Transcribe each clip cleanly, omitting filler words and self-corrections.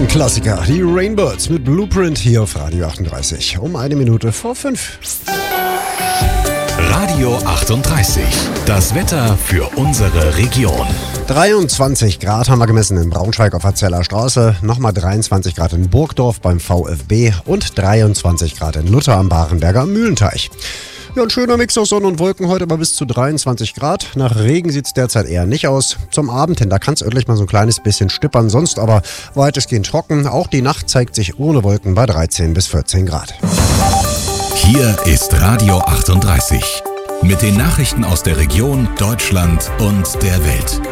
Ein Klassiker, die Rainbirds mit Blueprint hier auf Radio 38. Um 1:05. Radio 38, das Wetter für unsere Region. 23 Grad haben wir gemessen in Braunschweig auf der Zeller Straße, nochmal 23 Grad in Burgdorf beim VfB und 23 Grad in Lutter am Barenberger Mühlenteich. Ja, ein schöner Mix aus Sonne und Wolken heute bei bis zu 23 Grad. Nach Regen sieht es derzeit eher nicht aus. Zum Abend hin, da kann es örtlich mal so ein kleines bisschen stippern, sonst aber weitestgehend trocken. Auch die Nacht zeigt sich ohne Wolken bei 13 bis 14 Grad. Hier ist Radio 38 mit den Nachrichten aus der Region, Deutschland und der Welt.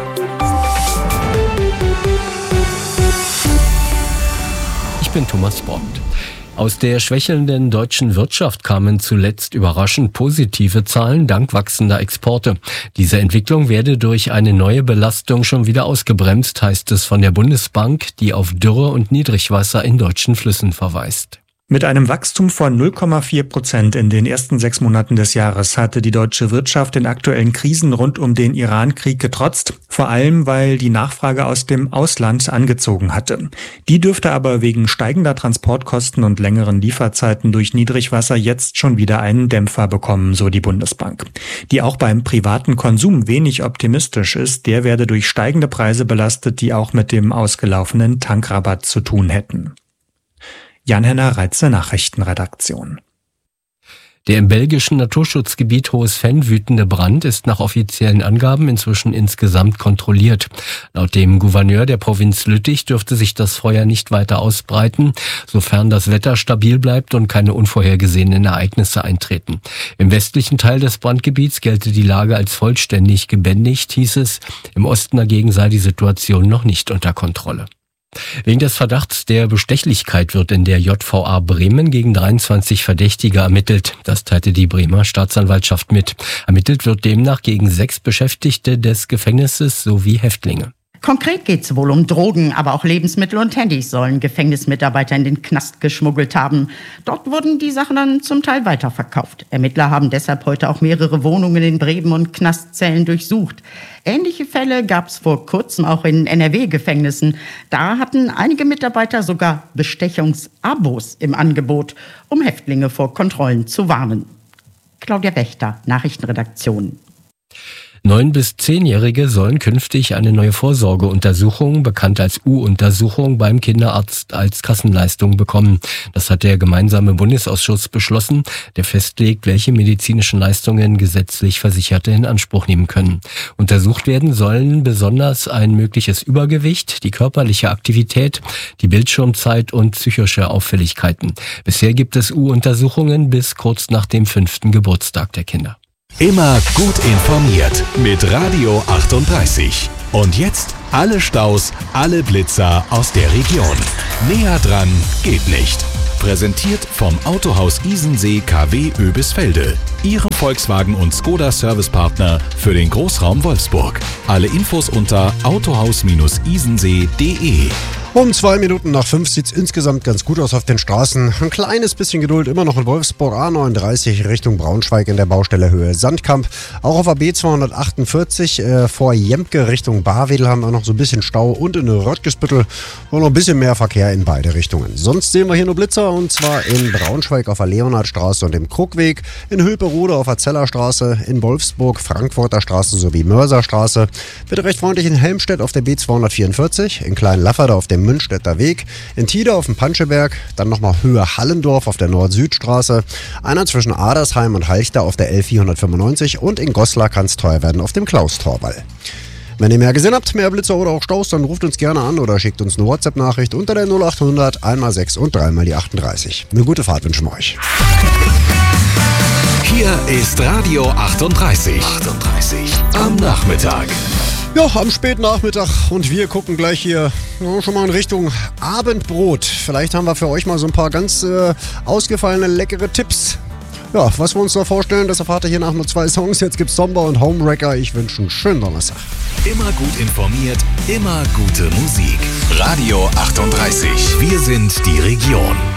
Ich bin Thomas Borgt. Aus der schwächelnden deutschen Wirtschaft kamen zuletzt überraschend positive Zahlen dank wachsender Exporte. Diese Entwicklung werde durch eine neue Belastung schon wieder ausgebremst, heißt es von der Bundesbank, die auf Dürre und Niedrigwasser in deutschen Flüssen verweist. Mit einem Wachstum von 0,4% in den ersten 6 Monaten des Jahres hatte die deutsche Wirtschaft den aktuellen Krisen rund um den Iran-Krieg getrotzt, vor allem weil die Nachfrage aus dem Ausland angezogen hatte. Die dürfte aber wegen steigender Transportkosten und längeren Lieferzeiten durch Niedrigwasser jetzt schon wieder einen Dämpfer bekommen, so die Bundesbank. Die auch beim privaten Konsum wenig optimistisch ist, der werde durch steigende Preise belastet, die auch mit dem ausgelaufenen Tankrabatt zu tun hätten. Jan-Henner Reitze, Nachrichtenredaktion. Der im belgischen Naturschutzgebiet Hohes-Venn wütende Brand ist nach offiziellen Angaben inzwischen insgesamt kontrolliert. Laut dem Gouverneur der Provinz Lüttich dürfte sich das Feuer nicht weiter ausbreiten, sofern das Wetter stabil bleibt und keine unvorhergesehenen Ereignisse eintreten. Im westlichen Teil des Brandgebiets gelte die Lage als vollständig gebändigt, hieß es. Im Osten dagegen sei die Situation noch nicht unter Kontrolle. Wegen des Verdachts der Bestechlichkeit wird in der JVA Bremen gegen 23 Verdächtige ermittelt. Das teilte die Bremer Staatsanwaltschaft mit. Ermittelt wird demnach gegen 6 Beschäftigte des Gefängnisses sowie Häftlinge. Konkret geht es wohl um Drogen, aber auch Lebensmittel und Handys sollen Gefängnismitarbeiter in den Knast geschmuggelt haben. Dort wurden die Sachen dann zum Teil weiterverkauft. Ermittler haben deshalb heute auch mehrere Wohnungen in Bremen und Knastzellen durchsucht. Ähnliche Fälle gab es vor kurzem auch in NRW-Gefängnissen. Da hatten einige Mitarbeiter sogar Bestechungsabos im Angebot, um Häftlinge vor Kontrollen zu warnen. Claudia Wächter, Nachrichtenredaktion. 9- bis 10-Jährige sollen künftig eine neue Vorsorgeuntersuchung, bekannt als U-Untersuchung, beim Kinderarzt als Kassenleistung bekommen. Das hat der gemeinsame Bundesausschuss beschlossen, der festlegt, welche medizinischen Leistungen gesetzlich Versicherte in Anspruch nehmen können. Untersucht werden sollen besonders ein mögliches Übergewicht, die körperliche Aktivität, die Bildschirmzeit und psychische Auffälligkeiten. Bisher gibt es U-Untersuchungen bis kurz nach dem 5. Geburtstag der Kinder. Immer gut informiert mit Radio 38. Und jetzt alle Staus, alle Blitzer aus der Region. Näher dran geht nicht. Präsentiert vom Autohaus Isensee KW Oebisfelde. Ihrem Volkswagen und Skoda Servicepartner für den Großraum Wolfsburg. Alle Infos unter autohaus-isensee.de. Um 5:02 sieht es insgesamt ganz gut aus auf den Straßen. Ein kleines bisschen Geduld immer noch in Wolfsburg, A39 Richtung Braunschweig in der Baustelle Höhe Sandkamp. Auch auf der B248 vor Jemke Richtung Barwedel haben wir noch so ein bisschen Stau und in Röttgesbüttel noch ein bisschen mehr Verkehr in beide Richtungen. Sonst sehen wir hier nur Blitzer und zwar in Braunschweig auf der Leonhardstraße und dem Krugweg, in Hülperode auf der Zellerstraße, in Wolfsburg, Frankfurter Straße sowie Mörserstraße. Bitte recht freundlich in Helmstedt auf der B244, in Kleinlafferder auf dem Münstetter Weg, in Tida auf dem Panscheberg, dann nochmal Höhe Hallendorf auf der Nord-Süd-Straße, einer zwischen Adersheim und Halchter auf der L495 und in Goslar kann es teuer werden auf dem Klaus-Torwall. Wenn ihr mehr gesehen habt, mehr Blitzer oder auch Staus, dann ruft uns gerne an oder schickt uns eine WhatsApp-Nachricht unter der 0800 1x6 und 3x38. Eine gute Fahrt wünschen wir euch. Hier ist Radio 38. Am Nachmittag. Ja, am späten Nachmittag und wir gucken gleich hier schon mal in Richtung Abendbrot. Vielleicht haben wir für euch mal so ein paar ganz ausgefallene, leckere Tipps. Ja, was wir uns da vorstellen, das erfahrt ihr hier nach nur 2 Songs. Jetzt gibt's Somber und Homewrecker. Ich wünsche einen schönen Donnerstag. Immer gut informiert, immer gute Musik. Radio 38. Wir sind die Region.